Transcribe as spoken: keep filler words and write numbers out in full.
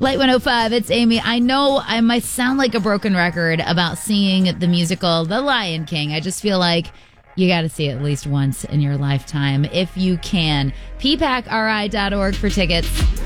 Light one oh five, it's Amy. I know I might sound like a broken record about seeing the musical The Lion King. I just feel like you got to see it at least once in your lifetime if you can. p pack r i dot org for tickets.